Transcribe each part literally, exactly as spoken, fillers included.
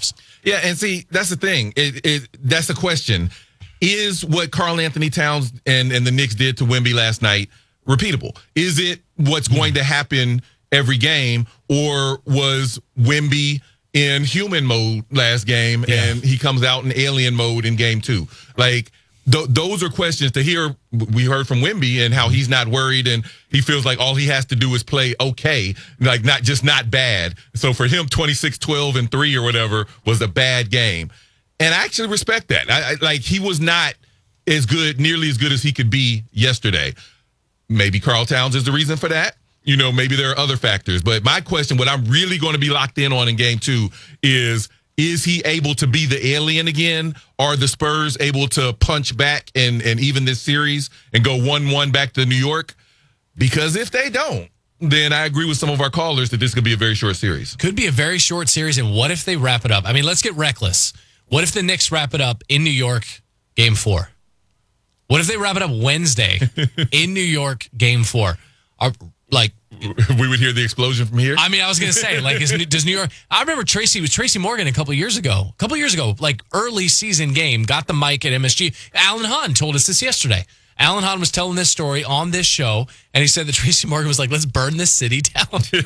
playoffs. Yeah, and see, that's the thing. It, it, that's the question. Is what Karl Anthony Towns and, and the Knicks did to Wemby last night repeatable? Is it what's going to happen every game, or was Wemby in human mode last game yeah. and he comes out in alien mode in game two? Like, th- those are questions to hear. We heard from Wemby and how he's not worried and he feels like all he has to do is play okay, like not just not bad. So for him, twenty-six, twelve, and three or whatever was a bad game. And I actually respect that. I, I, like, he was not as good, nearly as good as he could be yesterday. Maybe Karl Towns is the reason for that. You know, maybe there are other factors. But my question, what I'm really going to be locked in on in game two is, is he able to be the alien again? Are the Spurs able to punch back and, and even this series and go one one back to New York? Because if they don't, then I agree with some of our callers that this could be a very short series. Could be a very short series. And what if they wrap it up? I mean, let's get reckless. What if the Knicks wrap it up in New York, game four? What if they wrap it up Wednesday in New York, game four? Are, like, we would hear the explosion from here? I mean, I was going to say, like, is, does New York... I remember Tracy, it was Tracy Morgan a couple years ago. A couple years ago, like, early season game, got the mic at M S G. Alan Hahn told us this yesterday. Alan Hahn was telling this story on this show, and he said that Tracy Morgan was like, let's burn this city down.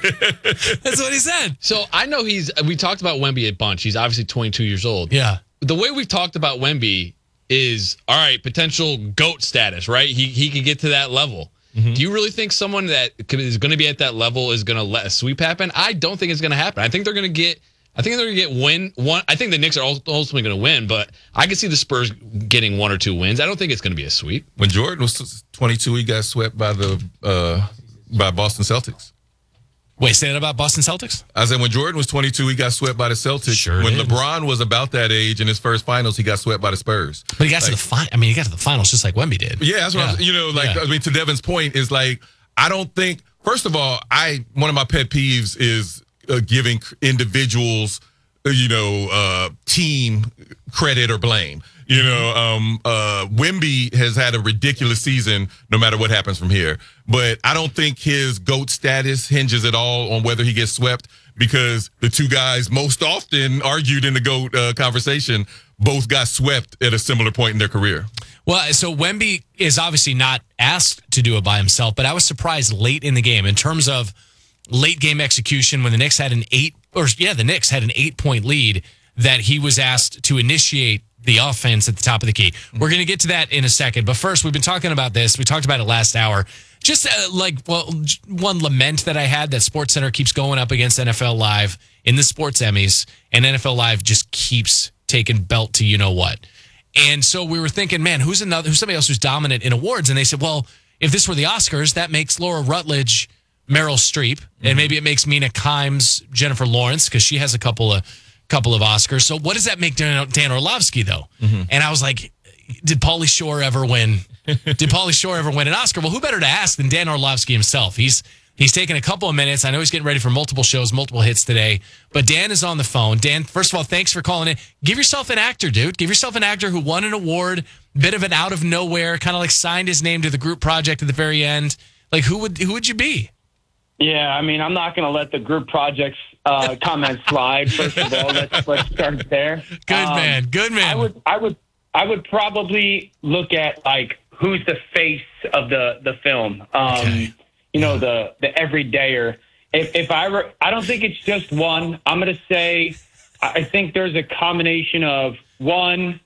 That's what he said. So I know he's, we talked about Wemby a bunch. He's obviously twenty-two years old. Yeah. The way we've talked about Wemby is, all right, potential GOAT status, right? He he could get to that level. Mm-hmm. Do you really think someone that is going to be at that level is going to let a sweep happen? I don't think it's going to happen. I think they're going to get, I think they're going to get win one. I think the Knicks are ultimately going to win, but I can see the Spurs getting one or two wins. I don't think it's going to be a sweep. When Jordan was twenty-two, he got swept by the uh, by Boston Celtics. Wait, say that about Boston Celtics? I said when Jordan was twenty-two, he got swept by the Celtics. Sure when did. LeBron was about that age in his first finals, he got swept by the Spurs. But he got like, to the final. I mean, he got to the finals just like Wemby did. Yeah, that's what yeah. I was, you know, like, yeah. I mean, to Devin's point is like, I don't think, first of all, I, one of my pet peeves is uh, giving individuals, uh, you know, uh, team credit or blame. You know, um, uh, Wemby has had a ridiculous season no matter what happens from here. But I don't think his GOAT status hinges at all on whether he gets swept, because the two guys most often argued in the GOAT uh, conversation both got swept at a similar point in their career. Well, so Wemby is obviously not asked to do it by himself, but I was surprised late in the game in terms of late game execution when the Knicks had an eight, or yeah, the Knicks had an eight-point lead, that he was asked to initiate the offense at the top of the key. We're going to get to that in a second. But first, we've been talking about this. We talked about it last hour. Just uh, like well, one lament that I had, that SportsCenter keeps going up against N F L Live in the Sports Emmys, and N F L Live just keeps taking belt to you know what. And so we were thinking, man, who's another? Who's somebody else who's dominant in awards? And they said, well, if this were the Oscars, that makes Laura Rutledge Meryl Streep, mm-hmm. and maybe it makes Mina Kimes Jennifer Lawrence, because she has a couple of couple of Oscars. So what does that make Dan, Dan Orlovsky, though? Mm-hmm. And I was like, did Pauly Shore ever win? Did Pauly Shore ever win an Oscar? Well, who better to ask than Dan Orlovsky himself? He's he's taken a couple of minutes. I know he's getting ready for multiple shows, multiple hits today. But Dan is on the phone. Dan, first of all, thanks for calling in. Give yourself an actor, dude. Give yourself an actor who won an award, bit of an out of nowhere, kind of like signed his name to the group project at the very end. Like, who would who would you be? Yeah, I mean, I'm not going to let the group projects uh, comment slide. First of all, let's let's start there. Good um, man, good man. I would, I would, I would probably look at like who's the face of the the film. Um, okay. You know, the the everydayer. If if I were, I don't think it's just one. I'm going to say, I think there's a combination of one.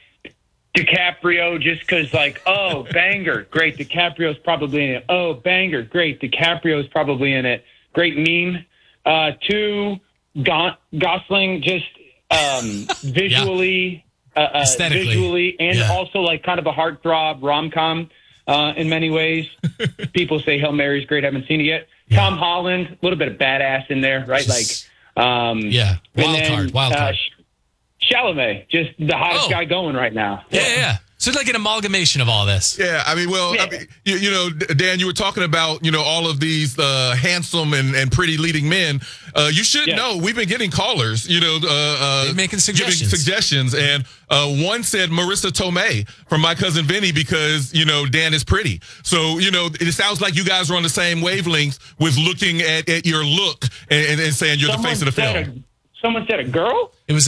DiCaprio, just because, like, oh, banger, great. DiCaprio's probably in it. Oh, banger, great. DiCaprio's probably in it. Great meme. Uh, two, Go- Gosling, just um, visually, yeah. uh, uh, visually, and yeah. also like kind of a heartthrob rom com uh, in many ways. People say Hail Mary's great. Haven't seen it yet. Yeah. Tom Holland, a little bit of badass in there, right? Just, like, um, yeah, wild then, card, wild card. Uh, Chalamet, just the hottest oh. guy going right now. Yeah, yeah, yeah. So it's like an amalgamation of all this. Yeah, I mean, well, yeah. I mean, you, you know, Dan, you were talking about, you know, all of these uh, handsome and, and pretty leading men. Uh, you should yeah. know we've been getting callers, you know, uh, uh, making suggestions. Giving suggestions. And uh, one said Marissa Tomei from My Cousin Vinny because, you know, Dan is pretty. So, you know, it sounds like you guys are on the same wavelength with looking at, at your look and, and, and saying you're Someone the face of the film. A, someone said a girl? It was